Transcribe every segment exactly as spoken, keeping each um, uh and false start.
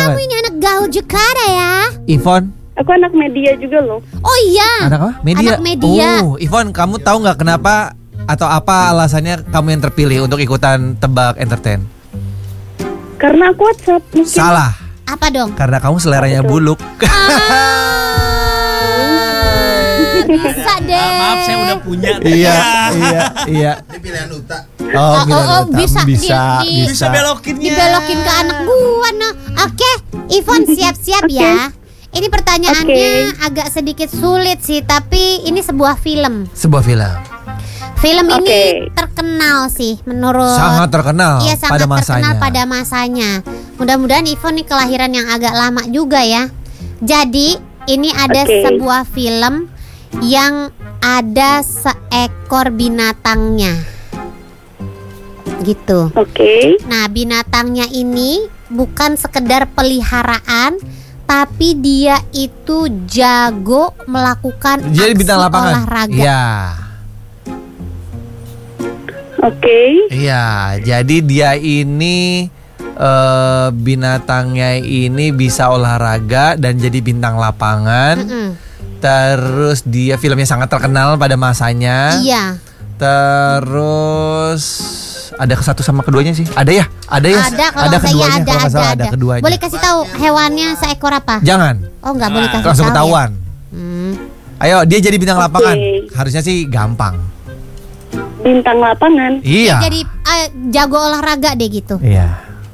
kamu ini anak gaul Jakarta ya. Ivon. Aku anak media juga loh. Oh iya. Anak apa? Media. Anak media. Oh, Ivon, kamu tahu nggak kenapa atau apa alasannya kamu yang terpilih untuk ikutan Tebak Entertain? Karena aku WhatsApp mungkin. Salah. Apa dong? Karena kamu seleranya Apa tuh? buluk. Bisa deh. Ah, maaf, saya udah punya. Iya, iya, iya. Ini pilihan Uta. Oh, Oh, pilihan oh, Uta. bisa, bisa, di- di- bisa. Bisa belokinnya. Dibelokin ke anak gua nah. Oke, Ivon siap-siap Oke. ya. Ini pertanyaannya Oke. agak sedikit sulit sih, tapi ini sebuah film. Sebuah film. Film ini Oke. terkenal sih menurut Sangat terkenal Iya sangat pada terkenal masanya. pada masanya. Mudah-mudahan Ivon nih kelahiran yang agak lama juga ya. Jadi ini ada Oke. sebuah film yang ada seekor binatangnya. Gitu. Oke. Nah, binatangnya ini bukan sekedar peliharaan, tapi dia itu jago melakukan Jadi aksi bintang lapangan. olahraga. Iya. Oke. Iya, jadi dia ini eh, binatangnya ini bisa olahraga dan jadi bintang lapangan. Mm-mm. Terus dia filmnya sangat terkenal pada masanya. Iya. Terus ada ke satu sama keduanya sih. Ada ya? Ada ya? Ada kalau saya keduanya, ada, kalau nggak ada, salah ada. ada keduanya. Boleh kasih tahu hewannya seekor apa? Jangan. Oh, nggak boleh kasih Langsung tahu. ketahuan. Ya? Hmm. Ayo, dia jadi bintang Oke. lapangan. Harusnya sih gampang. Bintang lapangan. Iya. Jadi eh, jago olahraga deh gitu. Iya.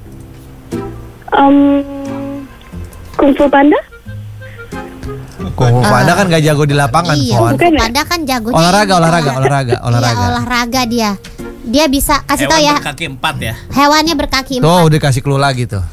Um, Kung Fu Panda? Kung Fu Panda kan gak jago di lapangan, Iya, Fon. bukan ya? Panda kan jagonya Olahraga, ini, olahraga, olah- olahraga, olahraga. Iya, olahraga dia. Dia bisa kasih tahu Hewan ya. berkaki empat ya. Hewannya berkaki Tuh, empat, udah kasih clue lagi tuh.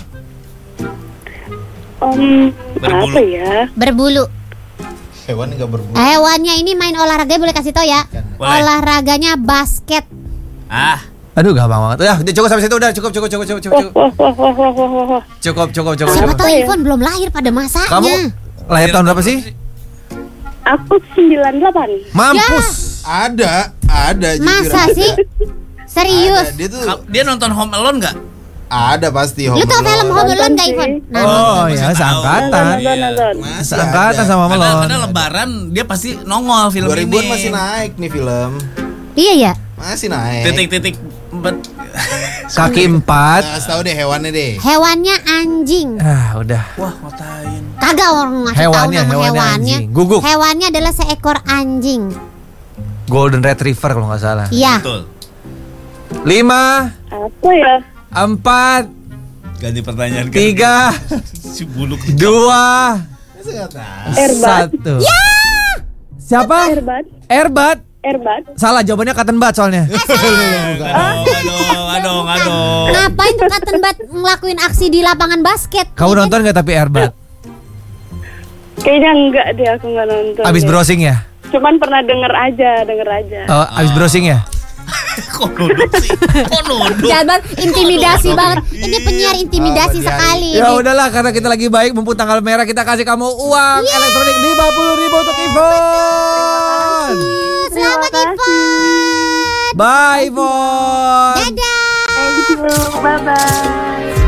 Um, Berbulu. apa ya? berbulu. Hewan nggak berbulu. Hewannya ini main olahraga, boleh kasih tahu ya. Boleh. Olahraganya basket. Ah, Aduh, gampang banget. Udah, udah cukup sampai situ, udah cukup, cukup, cukup, cukup, cukup, Wah, wah, wah, wah, wah, wah, wah. cukup, cukup, cukup, Siapa cukup. tahu ya? Ivon belum lahir pada masanya. Kamu lahir tahun berapa sih? Aku sembilan puluh delapan. Mampus. Ada, ada. jujur Masa ada. sih? Ada, Serius? dia tuh ka- dia nonton Home Alone nggak? ada pasti. Lu tau film Home Alone Nonton nggak sih. Ivon? Nah, Oh Masih ya, tahu. seangkatan. Nonton, nonton. Masih Seangkatan ada. sama Karena, Melon. karena Lebaran dia pasti nongol film dua ribuan ini. masih naik nih film. iya ya. Masih naik. Titik-titik. bet- Kaki empat. Nah, tahu deh hewannya deh. Hewannya anjing. Ah, udah. Wah, ngatain. Kagak orang ngasih tahu Hewannya, nama hewannya hewannya. anjing. Guguk. Hewannya adalah seekor anjing. Golden Retriever kalau nggak salah. Iya. Betul. Lima, Apa ya? empat, Ganti pertanyaan kan. tiga, Si buluk. dua, Masa nggak tahu? Airbud. satu. Siapa? Airbud. Airbud. Airbud. Salah, jawabannya cotton bud soalnya. Aduh, aduh, aduh, aduh. Ngapain tuh Cotton Bud ngelakuin aksi di lapangan basket? Kamu nonton nggak tapi Airbud? Kayaknya enggak deh, aku enggak nonton. Abis deh. browsing ya? Cuman pernah denger aja, denger aja. Oh, abis browsing ya? Kok nunduk sih? Kok nunduk? Jangan banget, intimidasi banget. Ini penyiar intimidasi Oh, sekali. Ya ini. udahlah, karena kita lagi baik mumpung tanggal merah, kita kasih kamu uang elektronik lima puluh ribu untuk Ivon. Selamat Terima kasih. Ivon. Bye Ivon. Dadah. Thank you. Bye-bye.